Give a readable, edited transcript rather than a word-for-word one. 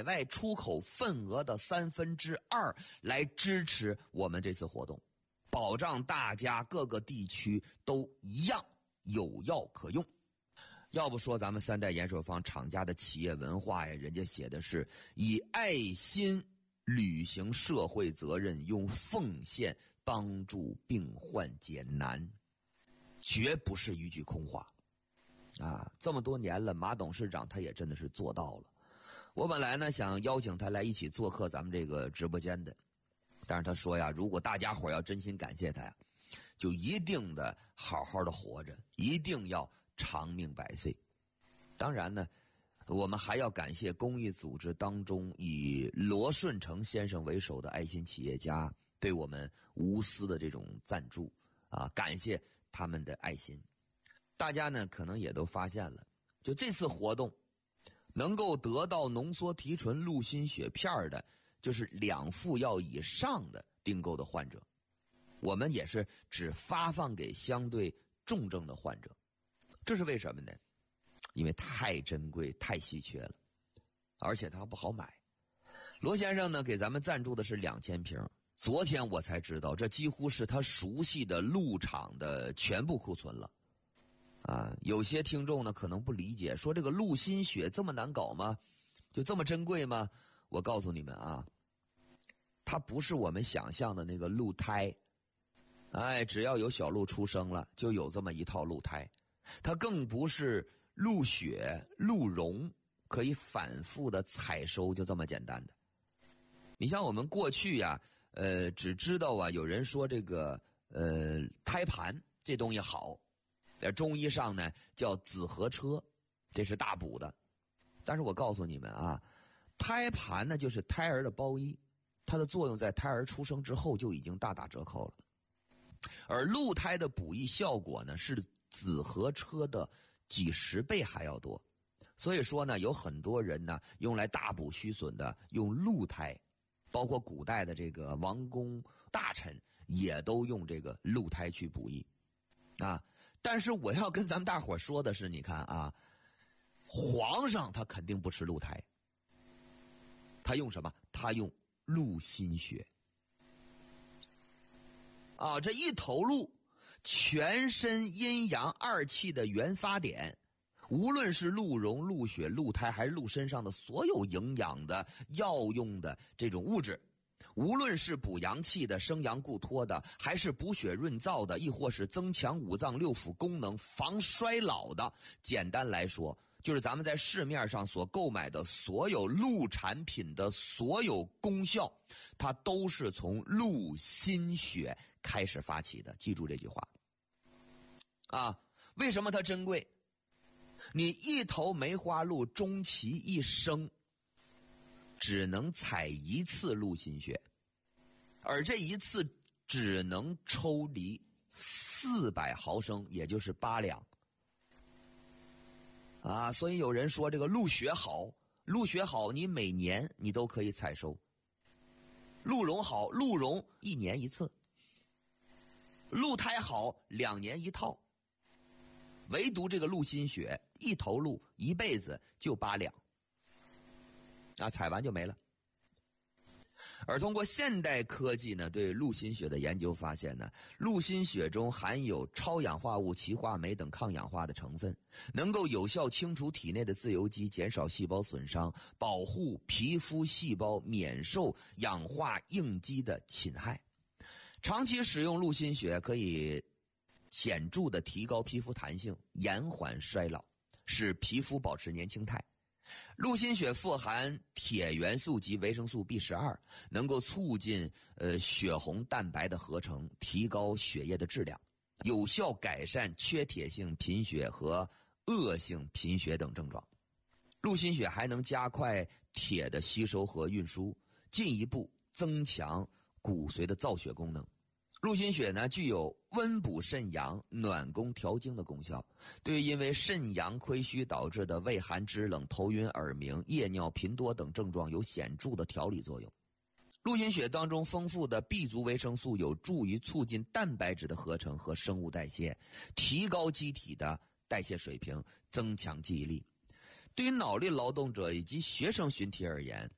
外出口份额的2/3来支持我们这次活动，保障大家各个地区都一样有药可用。要不说咱们三代盐水坊厂家的企业文化呀，人家写的是以爱心履行社会责任，用奉献帮助病患解难，绝不是一句空话啊！这么多年了，马董事长他也真的是做到了。我本来呢想邀请他来一起做客咱们这个直播间的，但是他说呀，如果大家伙要真心感谢他呀，就一定的好好的活着，一定要长命百岁。当然呢，我们还要感谢公益组织当中以罗顺成先生为首的爱心企业家对我们无私的这种赞助啊，感谢他们的爱心。大家呢可能也都发现了，就这次活动能够得到浓缩提纯鹿心血片的，就是2副药以上的订购的患者，我们也是只发放给相对重症的患者。这是为什么呢？因为太珍贵太稀缺了，而且它不好买。罗先生呢给咱们赞助的是2000瓶，昨天我才知道这几乎是他熟悉的鹿厂的全部库存了啊！有些听众呢可能不理解，说这个鹿心血这么难搞吗？就这么珍贵吗？我告诉你们啊，它不是我们想象的那个鹿胎，只要有小鹿出生了就有这么一套鹿胎，它更不是鹿血鹿茸可以反复的采收就这么简单的。你像我们过去呀只知道啊有人说这个胎盘这东西好，在中医上呢叫紫河车，这是大补的。但是我告诉你们啊，胎盘呢就是胎儿的包衣，它的作用在胎儿出生之后就已经大打折扣了。而鹿胎的补益效果呢是紫河车的几十倍还要多。所以说呢，有很多人呢用来大补虚损的用鹿胎，包括古代的这个王公大臣也都用这个鹿胎去补益啊。但是我要跟咱们大伙说的是，你看啊，皇上他肯定不吃鹿胎，他用什么？他用鹿心血啊！这一头鹿，全身阴阳2气的原发点，无论是鹿茸、鹿血、鹿胎，还是鹿身上的所有营养的药用的这种物质，无论是补阳气的、生阳固脱的，还是补血润燥的，亦或是增强五脏六腑功能、防衰老的，简单来说，就是咱们在市面上所购买的所有鹿产品的所有功效，它都是从鹿心血开始发起的。记住这句话啊！为什么它珍贵？你一头梅花鹿终其一生只能采1次鹿心血，而这一次只能抽离400毫升，也就是8两啊。所以有人说这个鹿血好，鹿血好，你每年你都可以采收；鹿茸好，鹿茸1年1次；鹿胎好，2年1套。唯独这个鹿心血，一头鹿一辈子就8两啊，采完就没了。而通过现代科技呢，对鹿心血的研究发现呢，鹿心血中含有超氧化物、歧化酶等抗氧化的成分，能够有效清除体内的自由基，减少细胞损伤，保护皮肤细胞免受氧化应激的侵害。长期使用鹿心血可以显著的提高皮肤弹性，延缓衰老，使皮肤保持年轻态。鹿心血富含铁元素及维生素 B12， 能够促进血红蛋白的合成，提高血液的质量，有效改善缺铁性贫血和恶性贫血等症状。鹿心血还能加快铁的吸收和运输，进一步增强骨髓的造血功能。鹿心血呢，具有温补肾阳、暖宫调经的功效，对因为肾阳亏虚导致的畏寒肢冷、头晕耳鸣、夜尿频多等症状有显著的调理作用。鹿心血当中丰富的 B 族维生素有助于促进蛋白质的合成和生物代谢，提高机体的代谢水平，增强记忆力。对于脑力劳动者以及学生群体而言，